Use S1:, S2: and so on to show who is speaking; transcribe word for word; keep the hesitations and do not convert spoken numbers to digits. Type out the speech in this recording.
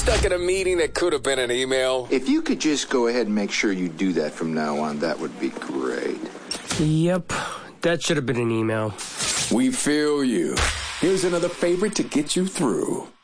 S1: stuck in a meeting that could have been an email?
S2: If you could just go ahead and make sure you do that from now on, that would be great.
S3: Yep, that should have been an email.
S1: We feel you. Here's another favorite to get you through.